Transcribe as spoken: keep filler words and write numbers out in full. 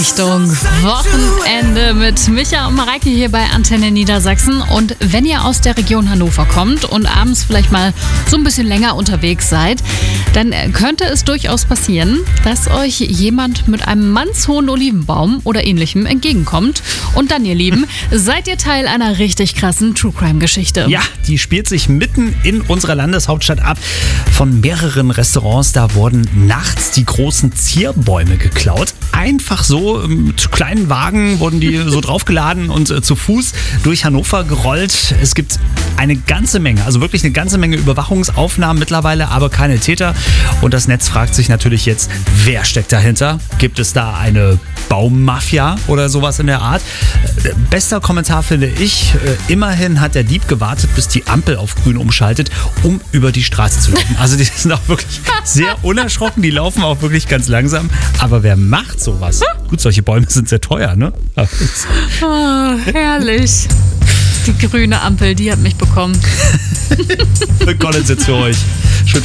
Richtung Wochenende mit Micha und Mareike hier bei Antenne Niedersachsen. Und wenn ihr aus der Region Hannover kommt und abends vielleicht mal so ein bisschen länger unterwegs seid, dann könnte es durchaus passieren, dass euch jemand mit einem mannshohen Olivenbaum oder ähnlichem entgegenkommt. Und dann, ihr Lieben, seid ihr Teil einer richtig krassen True-Crime-Geschichte. Ja, die spielt sich mitten in unserer Landeshauptstadt ab. Von mehreren Restaurants, da wurden nachts die großen Zierbäume geklaut. Einfach so, ähm, zu kleinen Wagen wurden die so draufgeladen und äh, zu Fuß durch Hannover gerollt. Es gibt eine ganze Menge, also wirklich eine ganze Menge Überwachungsaufnahmen mittlerweile, aber keine Täter. Und das Netz fragt sich natürlich jetzt, wer steckt dahinter? Gibt es da eine Baummafia oder sowas in der Art? Äh, bester Kommentar finde ich, äh, immerhin hat der Dieb gewartet, bis die Ampel auf grün umschaltet, um über die Straße zu laufen. Also die sind auch wirklich sehr unerschrocken, die laufen auch wirklich ganz langsam. Aber wer macht sowas? Gut, solche Bäume sind sehr teuer, ne? Oh, herrlich. Die grüne Ampel, die hat mich bekommen. Collins jetzt für euch. Schön